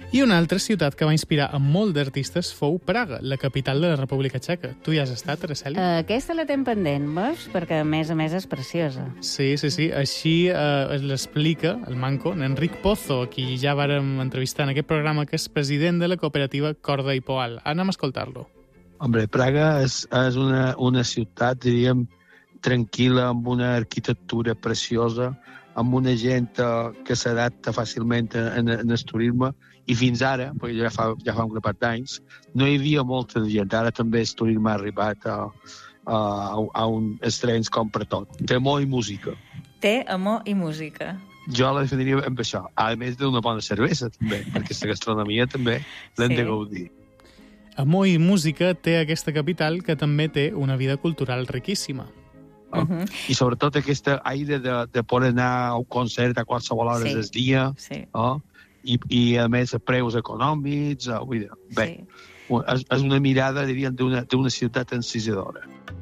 I una altra ciutat que va inspirar a molt d'artistes fou Praga, la capital de la República Txeca. Tu hi has estat, Araceli? Aquesta la tem pendent, veus? Perquè, a més és preciosa. Sí. Així l'explica el manco, en Enric Pozo, a qui ja vàrem entrevistar en aquest programa, que és president de la cooperativa Corda i Poal. Anem a escoltar-lo. Hombre, Praga és una ciutat, diríem, tranquil·la, amb una arquitectura preciosa, amb una gent que s'adapta fàcilment en el turisme, i fins ara, perquè ja fa un grapat d'anys, no hi havia molta gent. Ara també el turisme ha arribat a uns extrems com per tot. Té amor i música. Té amor i música. Jo la definiria amb això. A més d'una bona cervesa, també, perquè la gastronomia també l'hem de gaudir. Amor i música té aquesta capital, que també té una vida cultural riquíssima. I sobretot aquest aire de poder anar a un concert a qualsevol hora del dia, i a més a preus econòmics, és una mirada, diríem, d'una ciutat encisadora.